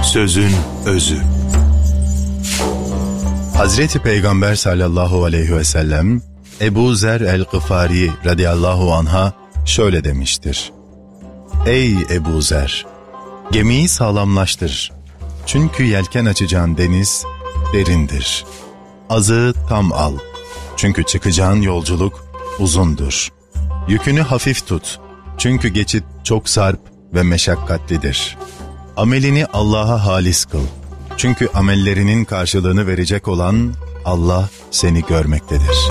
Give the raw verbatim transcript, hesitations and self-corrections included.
Sözün özü. Hazreti Peygamber sallallahu aleyhi ve sellem Ebu Zer el-Gıfari radıyallahu anh'a şöyle demiştir: Ey Ebu Zer! Gemiyi sağlamlaştır. Çünkü yelken açacağın deniz derindir. Azığı tam al. Çünkü çıkacağın yolculuk uzundur. Yükünü hafif tut. Çünkü geçit çok sarp ve meşakkatlidir. Amelini Allah'a halis kıl. Çünkü amellerinin karşılığını verecek olan Allah seni görmektedir.